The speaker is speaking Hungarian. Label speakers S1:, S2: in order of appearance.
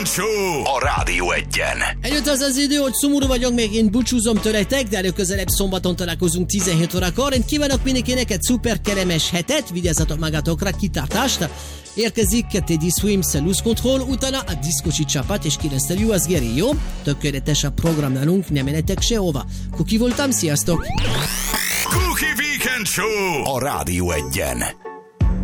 S1: Weekend Show a Rádió Egyen.
S2: Eljött az idő, hogy szomorú vagyok, még én búcsúzom tőletek, de előközelebb szombaton találkozunk 17 órakor. Én kívánok mindenkinek egy szuper kellemes hetet, vigyázzatok magatokra, kitartást. Érkezik Teddy Swims Loose Control, utána a diszkocsi csapat, és 9-től jó az Geri, jó? Tökéletes a program nálunk, nem menjetek sehova. Kuki voltam, sziasztok!
S1: Cookie Weekend Show a Rádió Egyen.